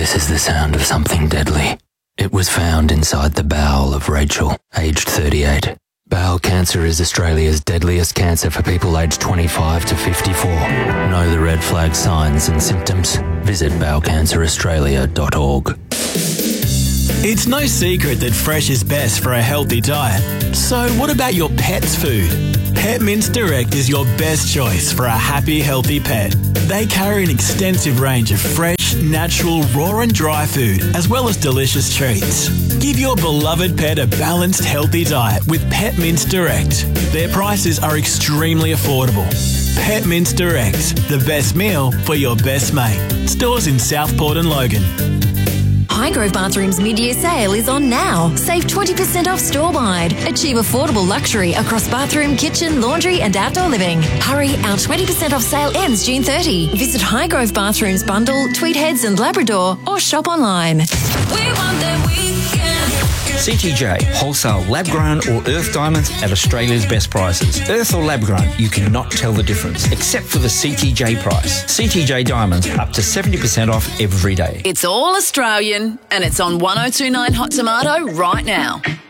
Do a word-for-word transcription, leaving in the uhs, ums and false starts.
This is the sound of something deadly. It was found inside the bowel of Rachel, aged thirty-eight. Bowel cancer is Australia's deadliest cancer for people aged twenty-five to fifty-four. Know the red flag signs and symptoms? Visit bowel cancer australia dot org. It's no secret that fresh is best for a healthy diet. So what about your pet's food? Pet Mints Direct is your best choice for a happy, healthy pet. They carry an extensive range of fresh, natural, raw and dry food, as well as delicious treats. Give your beloved pet a balanced, healthy diet with Pet Mints Direct. Their prices are extremely affordable. Pet Mints Direct, the best meal for your best mate. Stores in Southport and Logan. Highgrove Bathrooms mid-year sale is on now. Save twenty percent off store-wide. Achieve affordable luxury across bathroom, kitchen, laundry and outdoor living. Hurry, our twenty percent off sale ends June thirtieth. Visit Highgrove Bathrooms Bundle, Tweedheads and Labrador or shop online. We want that weekend. C T J, wholesale lab-grown or earth diamonds at Australia's best prices. Earth or lab-grown, you cannot tell the difference, except for the C T J price. C T J diamonds, up to seventy percent off every day. It's all Australian and it's on one oh two point nine Hot Tomato right now.